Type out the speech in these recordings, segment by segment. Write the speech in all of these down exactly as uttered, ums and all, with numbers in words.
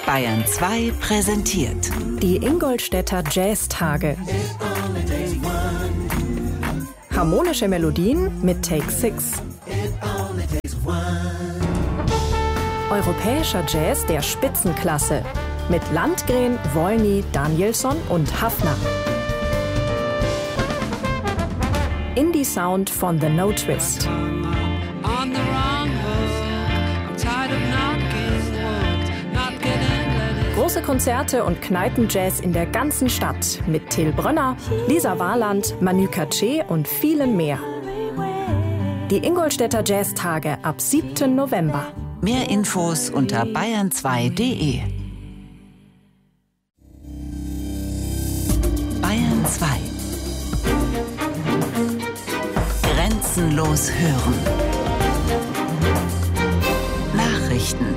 Bayern zwei präsentiert die Ingolstädter Jazztage. Harmonische Melodien mit Take Six. Europäischer Jazz der Spitzenklasse mit Landgren, Wolny, Danielsson und Hafner. Indie-Sound von The No Twist. Große Konzerte und Kneipenjazz in der ganzen Stadt mit Till Brönner, Lisa Warland, Manu Katché und vielen mehr. Die Ingolstädter Jazztage ab siebten November. Mehr Infos unter bayern zwei punkt de. Bayern zwei. Grenzenlos hören. Nachrichten.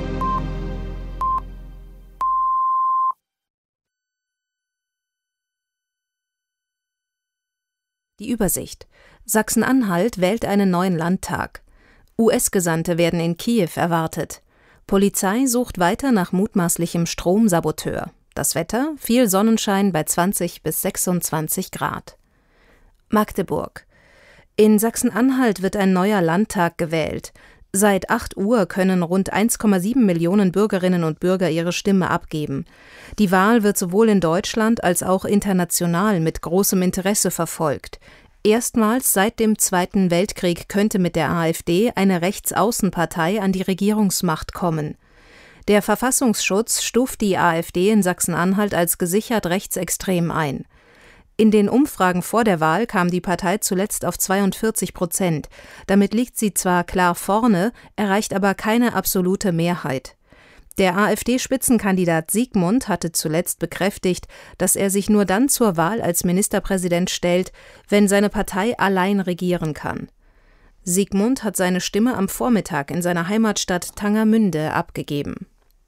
Die Übersicht. Sachsen-Anhalt wählt einen neuen Landtag. U S-Gesandte werden in Kiew erwartet. Polizei sucht weiter nach mutmaßlichem Stromsaboteur. Das Wetter? Viel Sonnenschein bei zwanzig bis sechsundzwanzig Grad. Magdeburg. In Sachsen-Anhalt wird ein neuer Landtag gewählt. Seit acht Uhr können rund eins Komma sieben Millionen Bürgerinnen und Bürger ihre Stimme abgeben. Die Wahl wird sowohl in Deutschland als auch international mit großem Interesse verfolgt. Erstmals seit dem Zweiten Weltkrieg könnte mit der AfD eine Rechtsaußenpartei an die Regierungsmacht kommen. Der Verfassungsschutz stuft die AfD in Sachsen-Anhalt als gesichert rechtsextrem ein. In den Umfragen vor der Wahl kam die Partei zuletzt auf zweiundvierzig Prozent. Damit liegt sie zwar klar vorne, erreicht aber keine absolute Mehrheit. Der AfD-Spitzenkandidat Siegmund hatte zuletzt bekräftigt, dass er sich nur dann zur Wahl als Ministerpräsident stellt, wenn seine Partei allein regieren kann. Siegmund hat seine Stimme am Vormittag in seiner Heimatstadt Tangermünde abgegeben.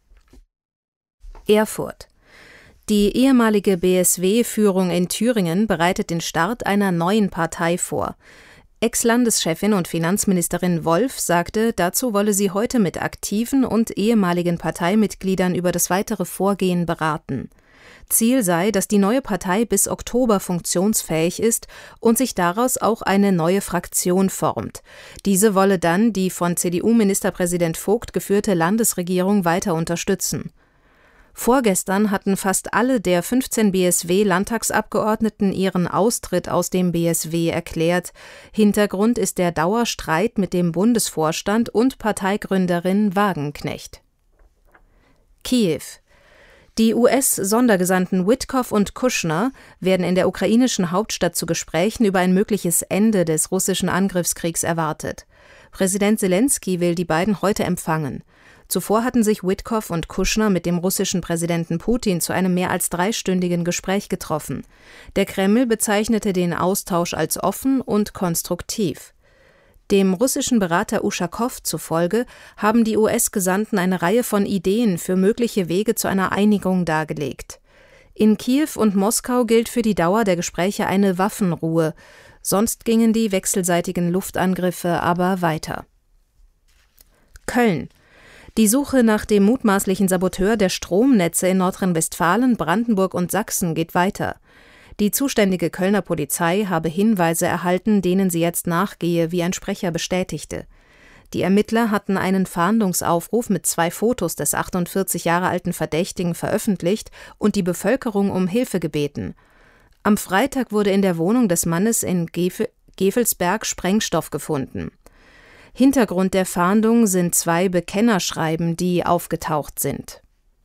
Erfurt. Die ehemalige B S W-Führung in Thüringen bereitet den Start einer neuen Partei vor. Ex-Landeschefin und Finanzministerin Wolf sagte, dazu wolle sie heute mit aktiven und ehemaligen Parteimitgliedern über das weitere Vorgehen beraten. Ziel sei, dass die neue Partei bis Oktober funktionsfähig ist und sich daraus auch eine neue Fraktion formt. Diese wolle dann die von C D U-Ministerpräsident Vogt geführte Landesregierung weiter unterstützen. Vorgestern hatten fast alle der fünfzehn B S W-Landtagsabgeordneten ihren Austritt aus dem B S W erklärt. Hintergrund ist der Dauerstreit mit dem Bundesvorstand und Parteigründerin Wagenknecht. Kiew. Die U S-Sondergesandten Witkoff und Kushner werden in der ukrainischen Hauptstadt zu Gesprächen über ein mögliches Ende des russischen Angriffskriegs erwartet. Präsident Selenskyj will die beiden heute empfangen. Zuvor hatten sich Witkoff und Kushner mit dem russischen Präsidenten Putin zu einem mehr als dreistündigen Gespräch getroffen. Der Kreml bezeichnete den Austausch als offen und konstruktiv. Dem russischen Berater Uschakow zufolge haben die U S-Gesandten eine Reihe von Ideen für mögliche Wege zu einer Einigung dargelegt. In Kiew und Moskau gilt für die Dauer der Gespräche eine Waffenruhe. Sonst gingen die wechselseitigen Luftangriffe aber weiter. Köln. Die Suche nach dem mutmaßlichen Saboteur der Stromnetze in Nordrhein-Westfalen, Brandenburg und Sachsen geht weiter. Die zuständige Kölner Polizei habe Hinweise erhalten, denen sie jetzt nachgehe, wie ein Sprecher bestätigte. Die Ermittler hatten einen Fahndungsaufruf mit zwei Fotos des achtundvierzig Jahre alten Verdächtigen veröffentlicht und die Bevölkerung um Hilfe gebeten. Am Freitag wurde in der Wohnung des Mannes in Geve- Gevelsberg Sprengstoff gefunden. Hintergrund der Fahndung sind zwei Bekennerschreiben, die aufgetaucht sind.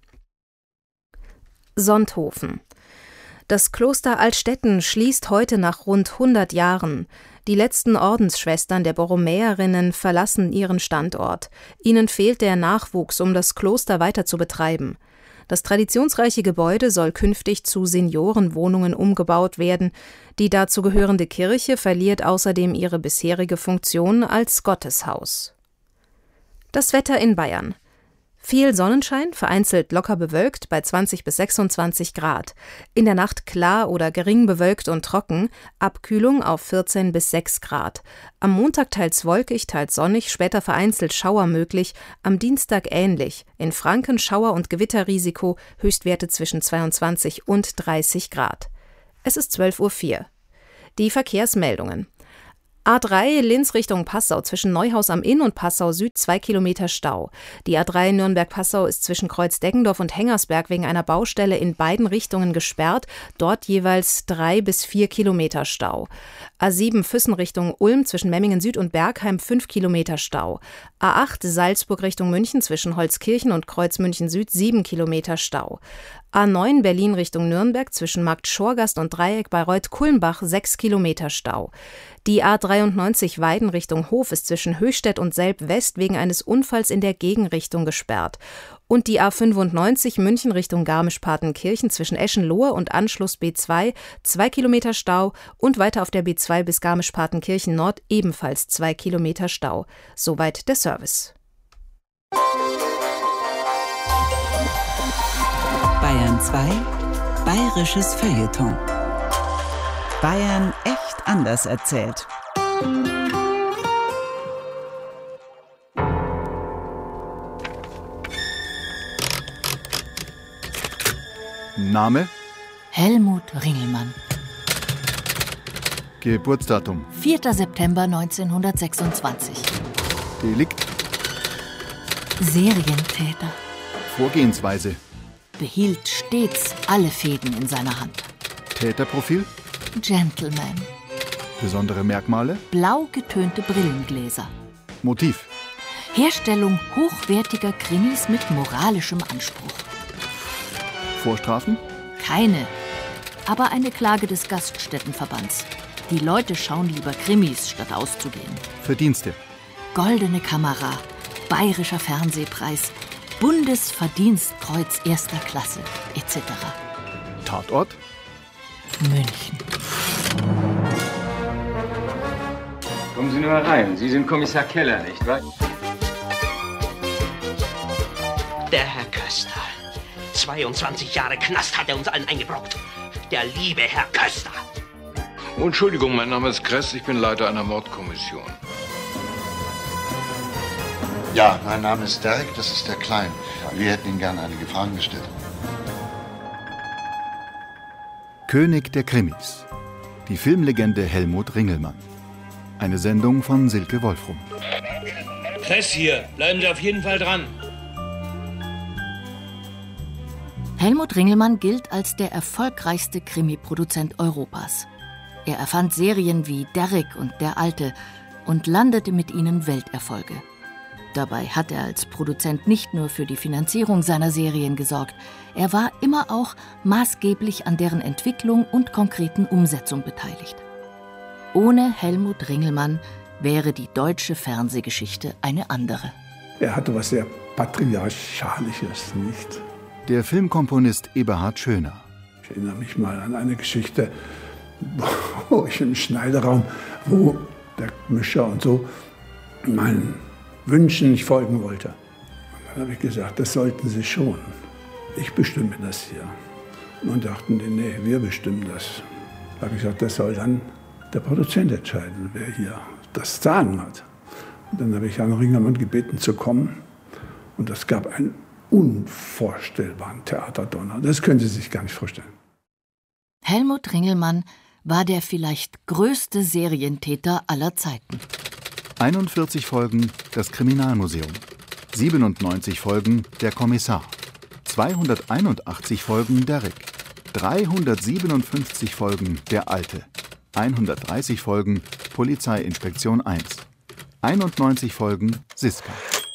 Sonthofen. Das Kloster Altstetten schließt heute nach rund hundert Jahren. Die letzten Ordensschwestern der Borromäerinnen verlassen ihren Standort. Ihnen fehlt der Nachwuchs, um das Kloster weiter zu betreiben. Das traditionsreiche Gebäude soll künftig zu Seniorenwohnungen umgebaut werden. Die dazu gehörende Kirche verliert außerdem ihre bisherige Funktion als Gotteshaus. Das Wetter in Bayern. Viel Sonnenschein, vereinzelt locker bewölkt bei zwanzig bis sechsundzwanzig Grad. In der Nacht klar oder gering bewölkt und trocken, Abkühlung auf vierzehn bis sechs Grad. Am Montag teils wolkig, teils sonnig, später vereinzelt Schauer möglich, am Dienstag ähnlich. In Franken Schauer- und Gewitterrisiko, Höchstwerte zwischen zweiundzwanzig und dreißig Grad. Es ist zwölf Uhr vier. Die Verkehrsmeldungen. A drei Linz Richtung Passau zwischen Neuhaus am Inn und Passau Süd zwei Kilometer Stau. Die A drei Nürnberg-Passau ist zwischen Kreuz-Deggendorf und Hengersberg wegen einer Baustelle in beiden Richtungen gesperrt, dort jeweils drei bis vier Kilometer Stau. A sieben Füssen Richtung Ulm zwischen Memmingen Süd und Bergheim fünf Kilometer Stau. A acht Salzburg Richtung München zwischen Holzkirchen und Kreuz München Süd sieben Kilometer Stau. A neun Berlin Richtung Nürnberg zwischen Markt Schorgast und Dreieck Bayreuth-Kulmbach sechs Kilometer Stau. Die A dreiundneunzig Weiden Richtung Hof ist zwischen Höchstädt und Selb-West wegen eines Unfalls in der Gegenrichtung gesperrt. Und die A fünfundneunzig München Richtung Garmisch-Partenkirchen zwischen Eschenlohe und Anschluss B zwei zwei Kilometer Stau und weiter auf der B zwei bis Garmisch-Partenkirchen Nord ebenfalls zwei Kilometer Stau. Soweit der Service. Bayern zwei, bayerisches Feuilleton. Bayern echt anders erzählt. Name? Helmut Ringelmann. Geburtsdatum? vierter September neunzehnhundertsechsundzwanzig. Delikt? Serientäter. Vorgehensweise? Behielt stets alle Fäden in seiner Hand. Täterprofil? Gentleman. Besondere Merkmale? Blau getönte Brillengläser. Motiv? Herstellung hochwertiger Krimis mit moralischem Anspruch. Vorstrafen? Keine, aber eine Klage des Gaststättenverbands. Die Leute schauen lieber Krimis, statt auszugehen. Verdienste? Goldene Kamera, Bayerischer Fernsehpreis, Bundesverdienstkreuz erster Klasse, et cetera. Tatort? München. Kommen Sie nur herein. Sie sind Kommissar Keller, nicht wahr? Der Herr Köster. zweiundzwanzig Jahre Knast hat er uns allen eingebrockt. Der liebe Herr Köster. Oh, Entschuldigung, mein Name ist Kress, ich bin Leiter einer Mordkommission. Ja, mein Name ist Derek, das ist der Klein. Wir hätten Ihnen gerne einige Fragen gestellt. König der Krimis. Die Filmlegende Helmut Ringelmann. Eine Sendung von Silke Wolfrum. Kress hier, bleiben Sie auf jeden Fall dran. Helmut Ringelmann gilt als der erfolgreichste Krimi-Produzent Europas. Er erfand Serien wie Derrick und Der Alte und landete mit ihnen Welterfolge. Dabei hat er als Produzent nicht nur für die Finanzierung seiner Serien gesorgt, er war immer auch maßgeblich an deren Entwicklung und konkreten Umsetzung beteiligt. Ohne Helmut Ringelmann wäre die deutsche Fernsehgeschichte eine andere. Er hatte was sehr Patriarchalisches, nicht? Der Filmkomponist Eberhard Schöner. Ich erinnere mich mal an eine Geschichte, wo ich im Schneideraum, wo der Mischer und so meinen Wünschen nicht folgen wollte. Und dann habe ich gesagt, das sollten Sie schon. Ich bestimme das hier. Und dachten die, nee, wir bestimmen das. Da habe ich gesagt, das soll dann der Produzent entscheiden, wer hier das Sagen hat. Und dann habe ich Herrn Ringelmann gebeten zu kommen. Und das gab einen unvorstellbaren Theaterdonner. Das können Sie sich gar nicht vorstellen. Helmut Ringelmann war der vielleicht größte Serientäter aller Zeiten. einundvierzig Folgen Das Kriminalmuseum, siebenundneunzig Folgen Der Kommissar, zweihunderteinundachtzig Folgen Derrick, dreihundertsiebenundfünfzig Folgen Der Alte, hundertdreißig Folgen Polizeiinspektion eins, einundneunzig Folgen Siska.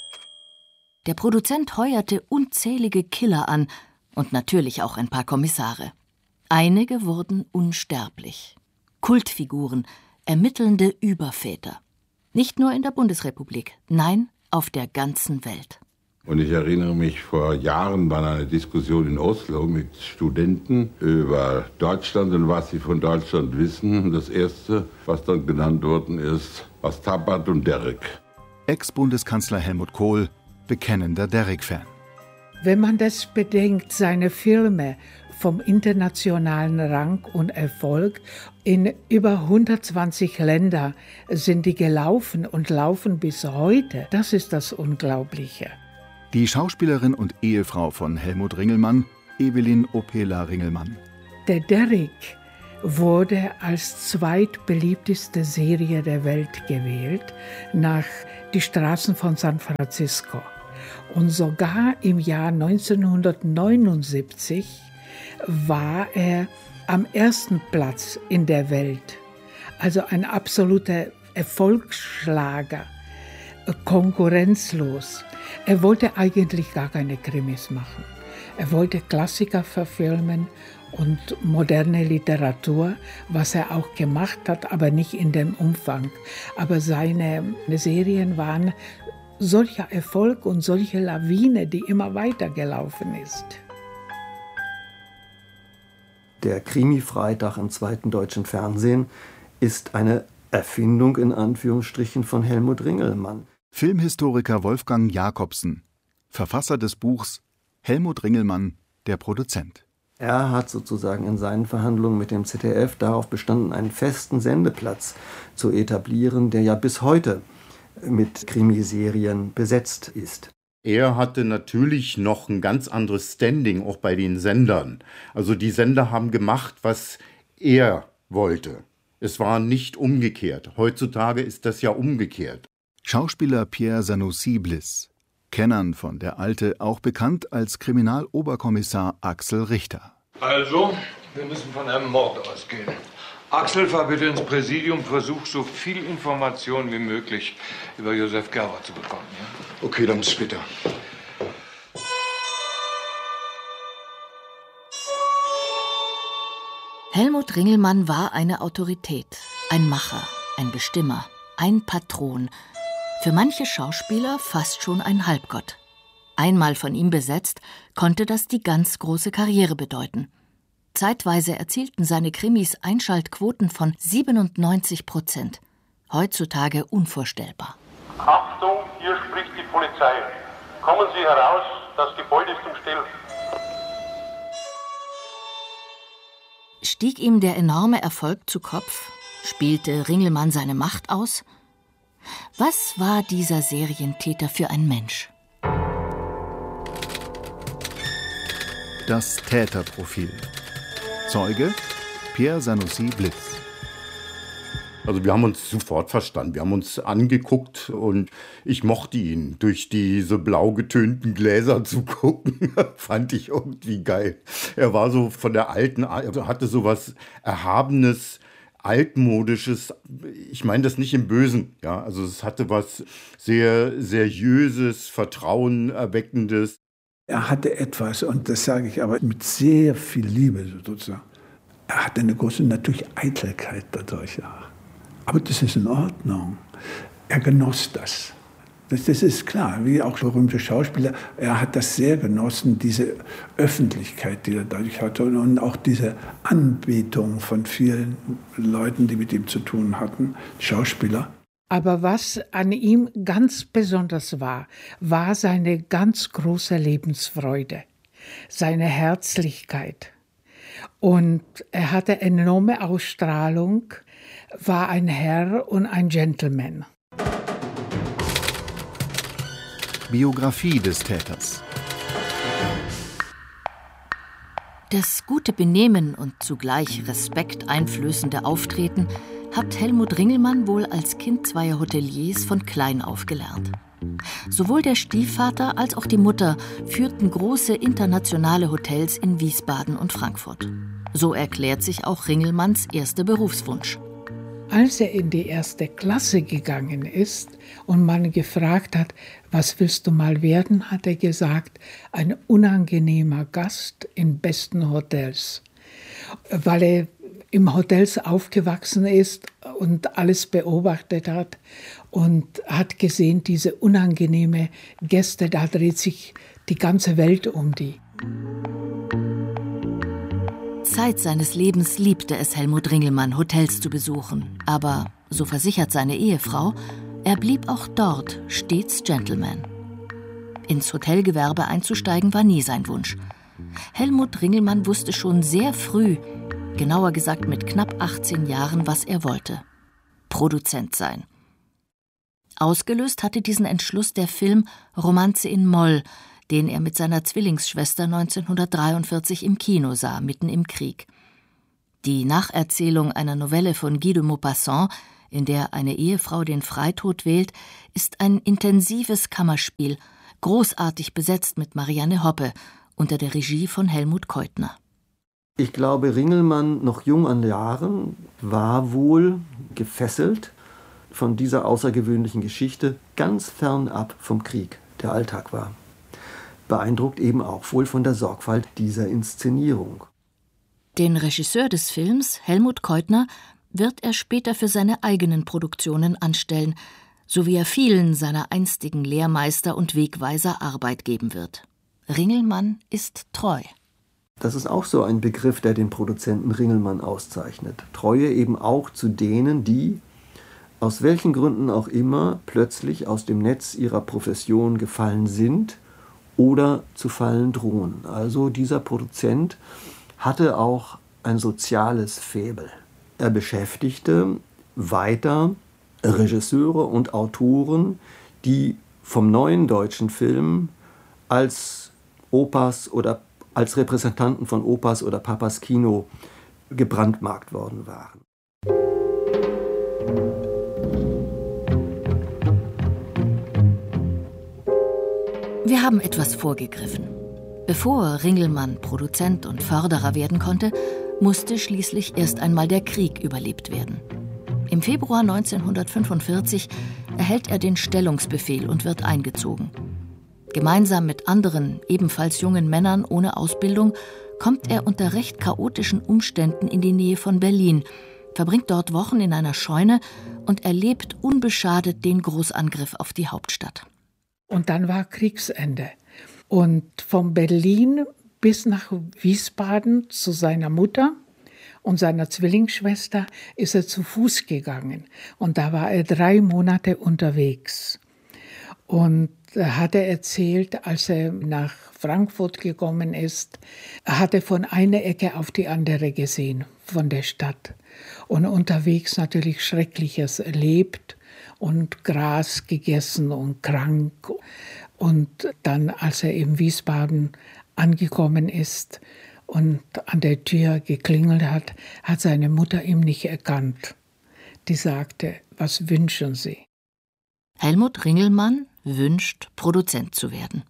Der Produzent heuerte unzählige Killer an und natürlich auch ein paar Kommissare. Einige wurden unsterblich. Kultfiguren, ermittelnde Überväter. Nicht nur in der Bundesrepublik, nein, auf der ganzen Welt. Und ich erinnere mich, vor Jahren war eine Diskussion in Oslo mit Studenten über Deutschland und was sie von Deutschland wissen. Das Erste, was dann genannt worden ist, was Tabat und Derrick. Ex-Bundeskanzler Helmut Kohl, bekennender Derrick-Fan. Wenn man das bedenkt, seine Filme vom internationalen Rang und Erfolg, in über hundertzwanzig Länder sind die gelaufen und laufen bis heute. Das ist das Unglaubliche. Die Schauspielerin und Ehefrau von Helmut Ringelmann, Evelyn Opela Ringelmann. Der Derrick wurde als zweitbeliebteste Serie der Welt gewählt, nach Die Straßen von San Francisco. Und sogar im Jahr neunzehnhundertneunundsiebzig war er am ersten Platz in der Welt. Also ein absoluter Erfolgsschlager, konkurrenzlos. Er wollte eigentlich gar keine Krimis machen. Er wollte Klassiker verfilmen und moderne Literatur, was er auch gemacht hat, aber nicht in dem Umfang. Aber seine Serien waren solcher Erfolg und solche Lawine, die immer weitergelaufen ist. Der Krimi-Freitag im zweiten deutschen Fernsehen ist eine Erfindung in Anführungsstrichen von Helmut Ringelmann. Filmhistoriker Wolfgang Jacobsen, Verfasser des Buchs Helmut Ringelmann, der Produzent. Er hat sozusagen in seinen Verhandlungen mit dem Z D F darauf bestanden, einen festen Sendeplatz zu etablieren, der ja bis heute mit Krimiserien besetzt ist. Er hatte natürlich noch ein ganz anderes Standing, auch bei den Sendern. Also die Sender haben gemacht, was er wollte. Es war nicht umgekehrt. Heutzutage ist das ja umgekehrt. Schauspieler Pierre Sanoussi-Bliss, Kennern von Der Alte, auch bekannt als Kriminaloberkommissar Axel Richter. Also, wir müssen von einem Mord ausgehen. Axel, fahr bitte ins Präsidium, versuch so viel Information wie möglich über Josef Gerber zu bekommen. Ja? Okay, dann bis später. Helmut Ringelmann war eine Autorität, ein Macher, ein Bestimmer, ein Patron. Für manche Schauspieler fast schon ein Halbgott. Einmal von ihm besetzt, konnte das die ganz große Karriere bedeuten. Zeitweise erzielten seine Krimis Einschaltquoten von siebenundneunzig Prozent. Heutzutage unvorstellbar. Achtung, hier spricht die Polizei. Kommen Sie heraus, das Gebäude ist umstellt. Stieg ihm der enorme Erfolg zu Kopf? Spielte Ringelmann seine Macht aus? Was war dieser Serientäter für ein Mensch? Das Täterprofil. Zeuge Pierre Sanoussi-Bliss. Also wir haben uns sofort verstanden, wir haben uns angeguckt und ich mochte ihn. Durch diese blau getönten Gläser zu gucken, fand ich irgendwie geil. Er war so von der alten, also hatte so was Erhabenes, altmodisches, ich meine das nicht im Bösen, ja, also es hatte was sehr seriöses, vertrauenerweckendes. Er hatte etwas, und das sage ich aber mit sehr viel Liebe sozusagen, er hatte eine große natürlich Eitelkeit dadurch. Ja. Aber das ist in Ordnung. Er genoss das. das. Das ist klar, wie auch berühmte Schauspieler. Er hat das sehr genossen, diese Öffentlichkeit, die er dadurch hatte, und auch diese Anbetung von vielen Leuten, die mit ihm zu tun hatten, Schauspieler. Aber was an ihm ganz besonders war, war seine ganz große Lebensfreude, seine Herzlichkeit. Und er hatte enorme Ausstrahlung, war ein Herr und ein Gentleman. Biografie des Täters. Das gute Benehmen und zugleich Respekt einflößende Auftreten hat Helmut Ringelmann wohl als Kind zweier Hoteliers von klein auf gelernt. Sowohl der Stiefvater als auch die Mutter führten große internationale Hotels in Wiesbaden und Frankfurt. So erklärt sich auch Ringelmanns erster Berufswunsch. Als er in die erste Klasse gegangen ist und man gefragt hat, was willst du mal werden, hat er gesagt, ein unangenehmer Gast in besten Hotels. Weil er im Hotels aufgewachsen ist und alles beobachtet hat und hat gesehen, diese unangenehme Gäste, da dreht sich die ganze Welt um die. Zeit seines Lebens liebte es Helmut Ringelmann, Hotels zu besuchen. Aber, so versichert seine Ehefrau, er blieb auch dort stets Gentleman. Ins Hotelgewerbe einzusteigen war nie sein Wunsch. Helmut Ringelmann wusste schon sehr früh, genauer gesagt mit knapp achtzehn Jahren, was er wollte: Produzent sein. Ausgelöst hatte diesen Entschluss der Film Romanze in Moll, den er mit seiner Zwillingsschwester neunzehnhundertdreiundvierzig im Kino sah, mitten im Krieg. Die Nacherzählung einer Novelle von Guy de Maupassant, in der eine Ehefrau den Freitod wählt, ist ein intensives Kammerspiel, großartig besetzt mit Marianne Hoppe, unter der Regie von Helmut Keutner. Ich glaube, Ringelmann, noch jung an Jahren, war wohl gefesselt von dieser außergewöhnlichen Geschichte, ganz fernab vom Krieg, der Alltag war. Beeindruckt eben auch wohl von der Sorgfalt dieser Inszenierung. Den Regisseur des Films, Helmut Keutner, wird er später für seine eigenen Produktionen anstellen, so wie er vielen seiner einstigen Lehrmeister und Wegweiser Arbeit geben wird. Ringelmann ist treu. Das ist auch so ein Begriff, der den Produzenten Ringelmann auszeichnet. Treue eben auch zu denen, die, aus welchen Gründen auch immer, plötzlich aus dem Netz ihrer Profession gefallen sind oder zu fallen drohen. Also dieser Produzent hatte auch ein soziales Faible. Er beschäftigte weiter Regisseure und Autoren, die vom neuen deutschen Film als Opas oder als Repräsentanten von Opas oder Papas Kino gebrandmarkt worden waren. Wir haben etwas vorgegriffen. Bevor Ringelmann Produzent und Förderer werden konnte, musste schließlich erst einmal der Krieg überlebt werden. Im Februar neunzehnhundertfünfundvierzig erhält er den Stellungsbefehl und wird eingezogen. Gemeinsam mit anderen, ebenfalls jungen Männern ohne Ausbildung, kommt er unter recht chaotischen Umständen in die Nähe von Berlin, verbringt dort Wochen in einer Scheune und erlebt unbeschadet den Großangriff auf die Hauptstadt. Und dann war Kriegsende. Und von Berlin bis nach Wiesbaden zu seiner Mutter und seiner Zwillingsschwester ist er zu Fuß gegangen. Und da war er drei Monate unterwegs. Und er hatte erzählt, als er nach Frankfurt gekommen ist, er hatte von einer Ecke auf die andere gesehen, von der Stadt. Und unterwegs natürlich Schreckliches erlebt und Gras gegessen und krank. Und dann, als er in Wiesbaden angekommen ist und an der Tür geklingelt hat, hat seine Mutter ihn nicht erkannt. Die sagte: Was wünschen Sie? Helmut Ringelmann wünscht, Produzent zu werden.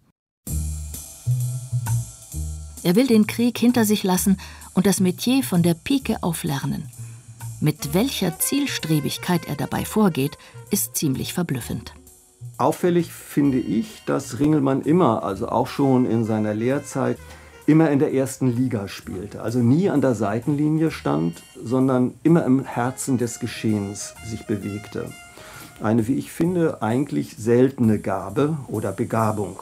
Er will den Krieg hinter sich lassen und das Metier von der Pike auf lernen. Mit welcher Zielstrebigkeit er dabei vorgeht, ist ziemlich verblüffend. Auffällig finde ich, dass Ringelmann immer, also auch schon in seiner Lehrzeit, immer in der ersten Liga spielte. Also nie an der Seitenlinie stand, sondern immer im Herzen des Geschehens sich bewegte. Eine, wie ich finde, eigentlich seltene Gabe oder Begabung.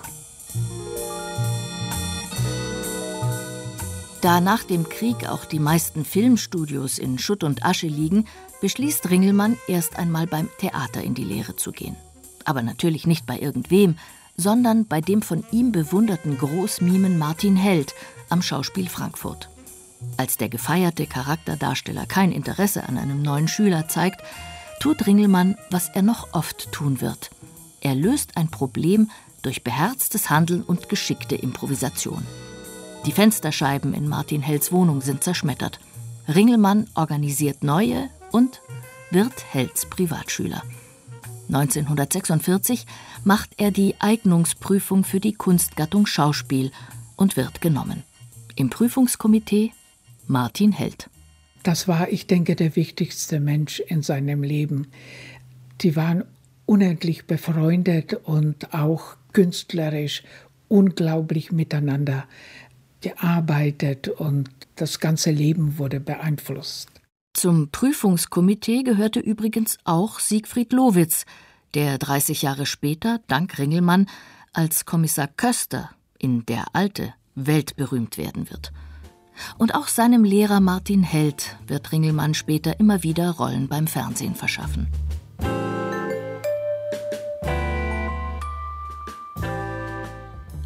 Da nach dem Krieg auch die meisten Filmstudios in Schutt und Asche liegen, beschließt Ringelmann, erst einmal beim Theater in die Lehre zu gehen. Aber natürlich nicht bei irgendwem, sondern bei dem von ihm bewunderten Großmimen Martin Held am Schauspiel Frankfurt. Als der gefeierte Charakterdarsteller kein Interesse an einem neuen Schüler zeigt, tut Ringelmann, was er noch oft tun wird. Er löst ein Problem durch beherztes Handeln und geschickte Improvisation. Die Fensterscheiben in Martin Helds Wohnung sind zerschmettert. Ringelmann organisiert neue und wird Helds Privatschüler. neunzehnhundertsechsundvierzig macht er die Eignungsprüfung für die Kunstgattung Schauspiel und wird genommen. Im Prüfungskomitee Martin Held. Das war, ich denke, der wichtigste Mensch in seinem Leben. Die waren unendlich befreundet und auch künstlerisch unglaublich miteinander gearbeitet und das ganze Leben wurde beeinflusst. Zum Prüfungskomitee gehörte übrigens auch Siegfried Lowitz, der dreißig Jahre später, dank Ringelmann, als Kommissar Köster in Der Alte weltberühmt werden wird. Und auch seinem Lehrer Martin Held wird Ringelmann später immer wieder Rollen beim Fernsehen verschaffen.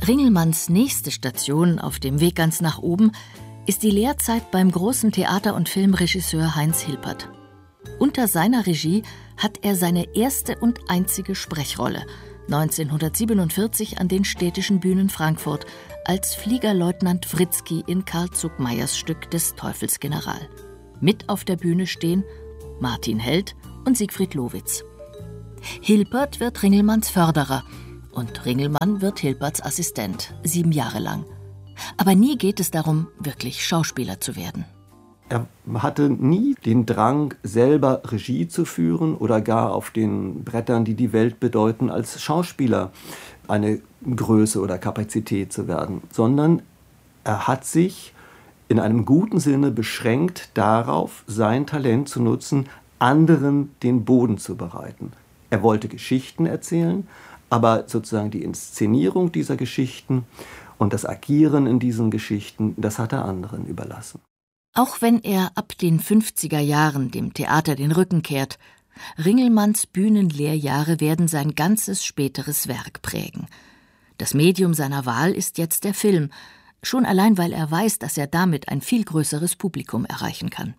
Ringelmanns nächste Station auf dem Weg ganz nach oben ist die Lehrzeit beim großen Theater- und Filmregisseur Heinz Hilpert. Unter seiner Regie hat er seine erste und einzige Sprechrolle neunzehnhundertsiebenundvierzig an den Städtischen Bühnen Frankfurt als Fliegerleutnant Writzky in Karl Zuckmayers Stück des Teufelsgeneral. Mit auf der Bühne stehen Martin Held und Siegfried Lowitz. Hilpert wird Ringelmanns Förderer und Ringelmann wird Hilperts Assistent, sieben Jahre lang. Aber nie geht es darum, wirklich Schauspieler zu werden. Er hatte nie den Drang, selber Regie zu führen oder gar auf den Brettern, die die Welt bedeuten, als Schauspieler eine Größe oder Kapazität zu werden, sondern er hat sich in einem guten Sinne beschränkt darauf, sein Talent zu nutzen, anderen den Boden zu bereiten. Er wollte Geschichten erzählen, aber sozusagen die Inszenierung dieser Geschichten und das Agieren in diesen Geschichten, das hat er anderen überlassen. Auch wenn er ab den fünfziger Jahren dem Theater den Rücken kehrt, Ringelmanns Bühnenlehrjahre werden sein ganzes späteres Werk prägen. Das Medium seiner Wahl ist jetzt der Film, schon allein, weil er weiß, dass er damit ein viel größeres Publikum erreichen kann.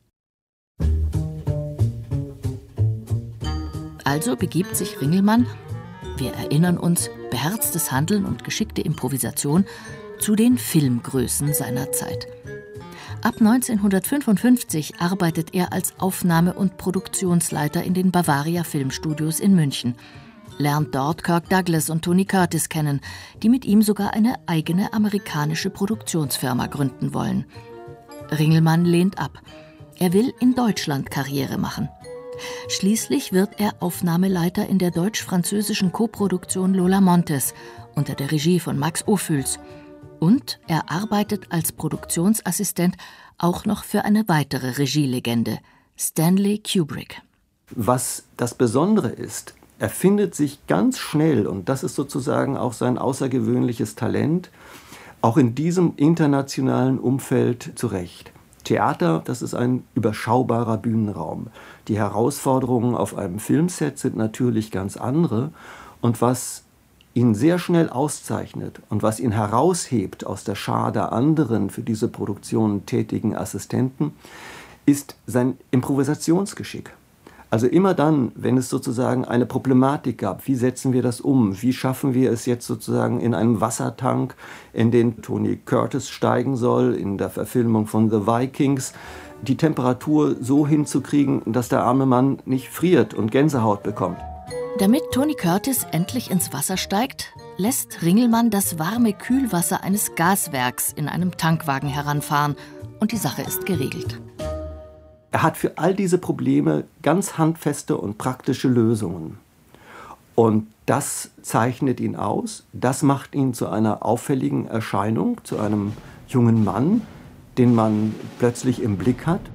Also begibt sich Ringelmann, wir erinnern uns, beherztes Handeln und geschickte Improvisation, zu den Filmgrößen seiner Zeit. Ab neunzehnhundertfünfundfünfzig arbeitet er als Aufnahme- und Produktionsleiter in den Bavaria Filmstudios in München, lernt dort Kirk Douglas und Tony Curtis kennen, die mit ihm sogar eine eigene amerikanische Produktionsfirma gründen wollen. Ringelmann lehnt ab. Er will in Deutschland Karriere machen. Schließlich wird er Aufnahmeleiter in der deutsch-französischen Koproduktion Lola Montes unter der Regie von Max Ophüls. Und er arbeitet als Produktionsassistent auch noch für eine weitere Regielegende, Stanley Kubrick. Was das Besondere ist, er findet sich ganz schnell, und das ist sozusagen auch sein außergewöhnliches Talent, auch in diesem internationalen Umfeld zurecht. Theater, das ist ein überschaubarer Bühnenraum. Die Herausforderungen auf einem Filmset sind natürlich ganz andere. Und was ihn sehr schnell auszeichnet und was ihn heraushebt aus der Schar der anderen für diese Produktion tätigen Assistenten, ist sein Improvisationsgeschick. Also immer dann, wenn es sozusagen eine Problematik gab, wie setzen wir das um, wie schaffen wir es jetzt sozusagen in einem Wassertank, in den Tony Curtis steigen soll, in der Verfilmung von The Vikings, die Temperatur so hinzukriegen, dass der arme Mann nicht friert und Gänsehaut bekommt. Damit Tony Curtis endlich ins Wasser steigt, lässt Ringelmann das warme Kühlwasser eines Gaswerks in einem Tankwagen heranfahren und die Sache ist geregelt. Er hat für all diese Probleme ganz handfeste und praktische Lösungen. Und das zeichnet ihn aus, das macht ihn zu einer auffälligen Erscheinung, zu einem jungen Mann, den man plötzlich im Blick hat.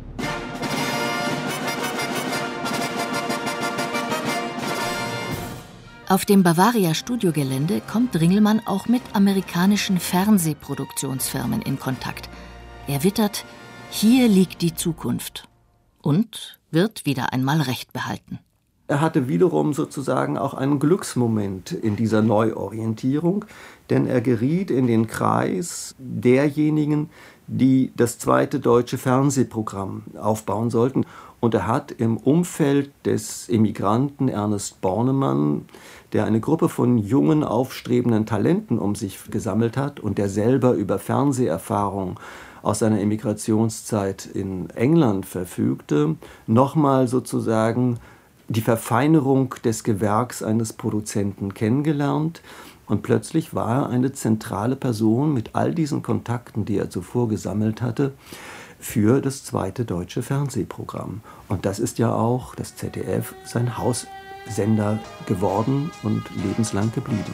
Auf dem Bavaria-Studiogelände kommt Ringelmann auch mit amerikanischen Fernsehproduktionsfirmen in Kontakt. Er wittert, hier liegt die Zukunft. Und wird wieder einmal Recht behalten. Er hatte wiederum sozusagen auch einen Glücksmoment in dieser Neuorientierung, denn er geriet in den Kreis derjenigen, die das zweite deutsche Fernsehprogramm aufbauen sollten. Und er hat im Umfeld des Emigranten Ernest Bornemann, der eine Gruppe von jungen, aufstrebenden Talenten um sich gesammelt hat und der selber über Fernseherfahrung aus seiner Emigrationszeit in England verfügte, nochmal sozusagen die Verfeinerung des Gewerks eines Produzenten kennengelernt. Und plötzlich war er eine zentrale Person mit all diesen Kontakten, die er zuvor gesammelt hatte, für das zweite deutsche Fernsehprogramm. Und das ist ja auch das Z D F sein Haussender geworden und lebenslang geblieben.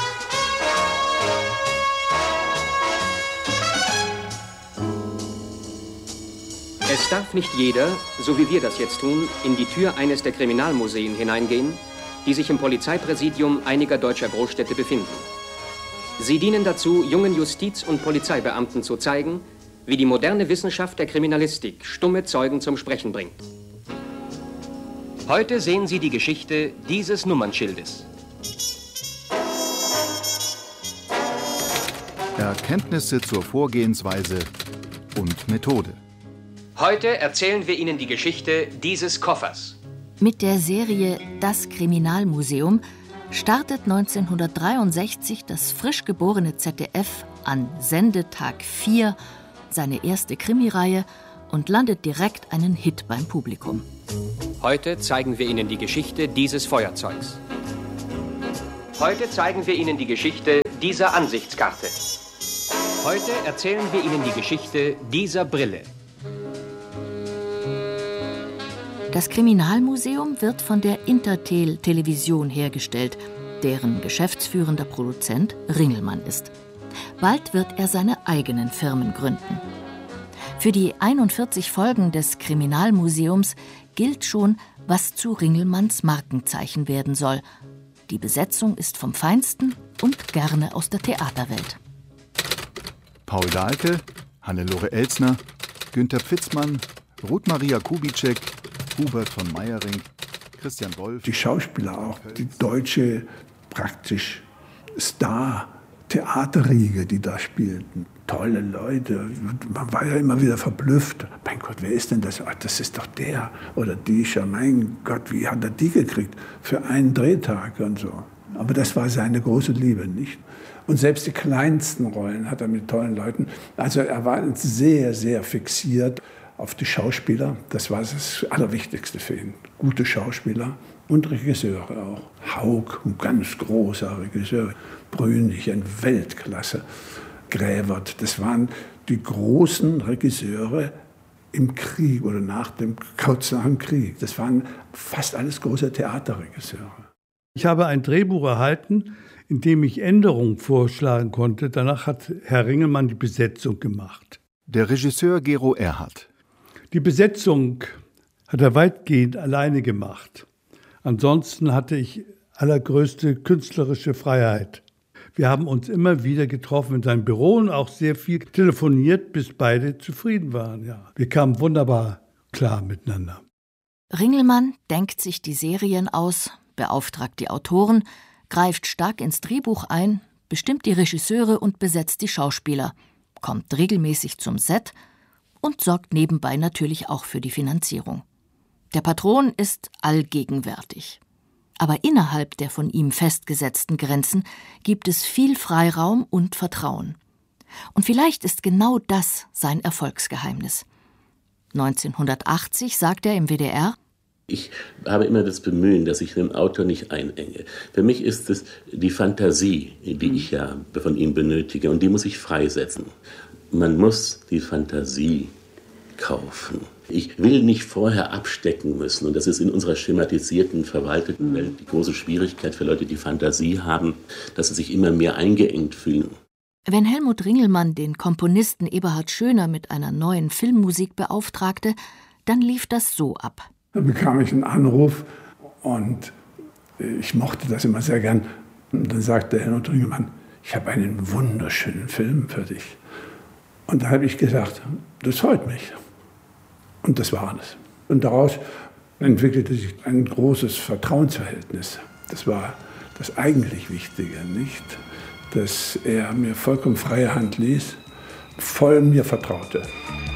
Es darf nicht jeder, so wie wir das jetzt tun, in die Tür eines der Kriminalmuseen hineingehen, die sich im Polizeipräsidium einiger deutscher Großstädte befinden. Sie dienen dazu, jungen Justiz- und Polizeibeamten zu zeigen, wie die moderne Wissenschaft der Kriminalistik stumme Zeugen zum Sprechen bringt. Heute sehen Sie die Geschichte dieses Nummernschildes. Erkenntnisse zur Vorgehensweise und Methode. Heute erzählen wir Ihnen die Geschichte dieses Koffers. Mit der Serie Das Kriminalmuseum startet neunzehnhundertdreiundsechzig das frisch geborene Z D F an Sendetag vier seine erste Krimireihe und landet direkt einen Hit beim Publikum. Heute zeigen wir Ihnen die Geschichte dieses Feuerzeugs. Heute zeigen wir Ihnen die Geschichte dieser Ansichtskarte. Heute erzählen wir Ihnen die Geschichte dieser Brille. Das Kriminalmuseum wird von der Intertel Television hergestellt, deren geschäftsführender Produzent Ringelmann ist. Bald wird er seine eigenen Firmen gründen. Für die einundvierzig Folgen des Kriminalmuseums gilt schon, was zu Ringelmanns Markenzeichen werden soll. Die Besetzung ist vom Feinsten und gerne aus der Theaterwelt. Paul Dahlke, Hannelore Elsner, Günter Pfitzmann, Ruth Maria Kubitschek, Hubert von Meyering, Christian Wolf. Die Schauspieler auch, die deutsche praktisch Star-Theaterriege, die da spielten. Tolle Leute. Man war ja immer wieder verblüfft. Mein Gott, wer ist denn das? Ach, das ist doch der oder die. Mein Gott, wie hat er die gekriegt? Für einen Drehtag und so. Aber das war seine große Liebe, nicht? Und selbst die kleinsten Rollen hat er mit tollen Leuten. Also er war sehr, sehr fixiert auf die Schauspieler. Das war das Allerwichtigste für ihn. Gute Schauspieler und Regisseure auch. Haug, ein ganz großer Regisseur. Brünig, ein Weltklasse. Grävert, das waren die großen Regisseure im Krieg oder nach dem, kurz nach dem Krieg. Das waren fast alles große Theaterregisseure. Ich habe ein Drehbuch erhalten, in dem ich Änderungen vorschlagen konnte. Danach hat Herr Ringelmann die Besetzung gemacht. Der Regisseur Gero Erhardt. Die Besetzung hat er weitgehend alleine gemacht. Ansonsten hatte ich allergrößte künstlerische Freiheit. Wir haben uns immer wieder getroffen in seinem Büro und auch sehr viel telefoniert, bis beide zufrieden waren. Ja. Wir kamen wunderbar klar miteinander. Ringelmann denkt sich die Serien aus, beauftragt die Autoren, greift stark ins Drehbuch ein, bestimmt die Regisseure und besetzt die Schauspieler, kommt regelmäßig zum Set und sorgt nebenbei natürlich auch für die Finanzierung. Der Patron ist allgegenwärtig. Aber innerhalb der von ihm festgesetzten Grenzen gibt es viel Freiraum und Vertrauen. Und vielleicht ist genau das sein Erfolgsgeheimnis. neunzehnhundertachtzig sagt er im W D R: Ich habe immer das Bemühen, dass ich den Autor nicht einenge. Für mich ist es die Fantasie, die ich ja von ihm benötige, und die muss ich freisetzen. Man muss die Fantasie kaufen. Ich will nicht vorher abstecken müssen, und das ist in unserer schematisierten, verwalteten Welt die große Schwierigkeit für Leute, die Fantasie haben, dass sie sich immer mehr eingeengt fühlen. Wenn Helmut Ringelmann den Komponisten Eberhard Schöner mit einer neuen Filmmusik beauftragte, dann lief das so ab. Da bekam ich einen Anruf und ich mochte das immer sehr gern. Und dann sagte Helmut Ringelmann: Ich habe einen wunderschönen Film für dich. Und da habe ich gesagt, das freut mich. Und das war alles. Und daraus entwickelte sich ein großes Vertrauensverhältnis. Das war das eigentlich Wichtige, nicht? Dass er mir vollkommen freie Hand ließ, voll mir vertraute.